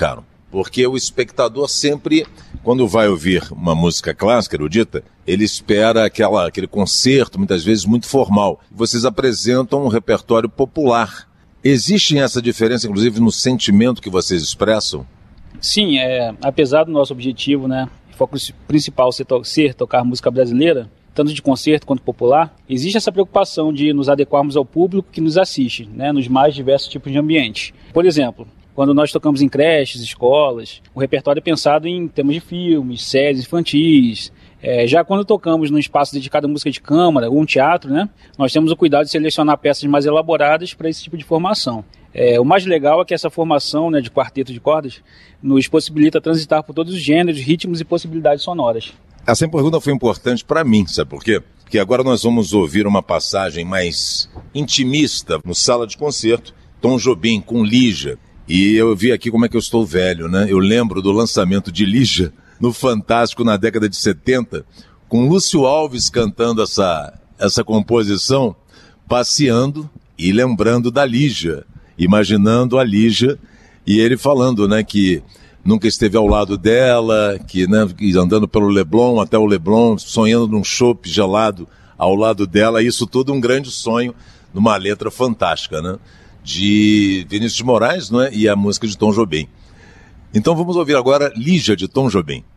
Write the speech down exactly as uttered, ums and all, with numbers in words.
tocaram. Porque o espectador sempre, quando vai ouvir uma música clássica, erudita, ele espera aquela, aquele concerto, muitas vezes muito formal. Vocês apresentam um repertório popular. Existe essa diferença, inclusive, no sentimento que vocês expressam? Sim, é, apesar do nosso objetivo, né, o foco principal ser, to- ser tocar música brasileira, tanto de concerto quanto popular, existe essa preocupação de nos adequarmos ao público que nos assiste, né, nos mais diversos tipos de ambientes. Por exemplo, quando nós tocamos em creches, escolas, o repertório é pensado em temas de filmes, séries infantis. É, já quando tocamos num espaço dedicado à música de câmara ou um teatro, né, nós temos o cuidado de selecionar peças mais elaboradas para esse tipo de formação. É, o mais legal é que essa formação, né, de quarteto de cordas nos possibilita transitar por todos os gêneros, ritmos e possibilidades sonoras. Essa pergunta foi importante para mim, sabe por quê? Porque agora nós vamos ouvir uma passagem mais intimista no Sala de Concerto, Tom Jobim com Lígia. E eu vi aqui como é que eu estou velho, né? Eu lembro do lançamento de Lígia no Fantástico na década de setenta, com Lúcio Alves cantando essa, essa composição, passeando e lembrando da Lígia, imaginando a Lígia, e ele falando, né, que nunca esteve ao lado dela, que, né, andando pelo Leblon, até o Leblon, sonhando num chopp gelado ao lado dela, isso tudo um grande sonho, numa letra fantástica, né, de Vinícius de Moraes, não é? E a música de Tom Jobim. Então vamos ouvir agora Lígia, de Tom Jobim.